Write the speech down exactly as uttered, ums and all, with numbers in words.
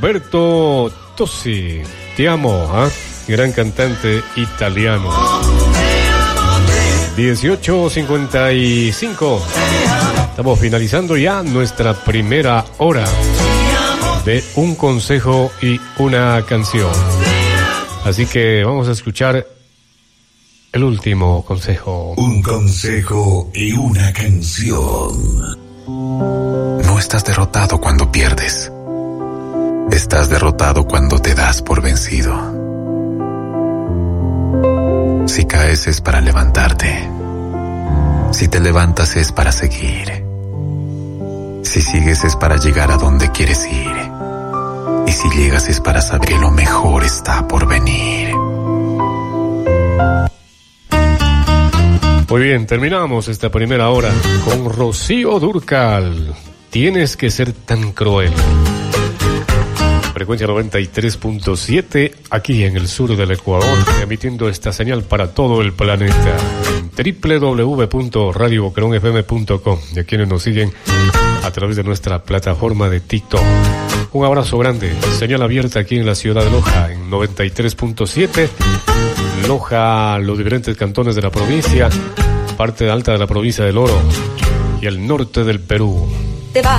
Umberto Tozzi, Te amo, ¿eh? Gran cantante italiano. dieciocho cincuenta y cinco. Estamos finalizando ya nuestra primera hora de un consejo y una canción. Así que vamos a escuchar el último consejo. Un consejo y una canción. No estás derrotado cuando pierdes. Estás derrotado cuando te das por vencido. Si caes es para levantarte. Si te levantas es para seguir. Si sigues es para llegar a donde quieres ir. Y si llegas es para saber que lo mejor está por venir. Muy bien, terminamos esta primera hora con Rocío Dúrcal. Tienes que ser tan cruel. Frecuencia noventa y tres punto siete, aquí en el sur del Ecuador, emitiendo esta señal para todo el planeta. doble u doble u doble u punto radio boquerón f m punto com, y a quienes nos siguen a través de nuestra plataforma de TikTok. Un abrazo grande, señal abierta aquí en la ciudad de Loja, en noventa y tres punto siete. Loja, los diferentes cantones de la provincia, parte alta de la provincia del Oro y el norte del Perú. Te va.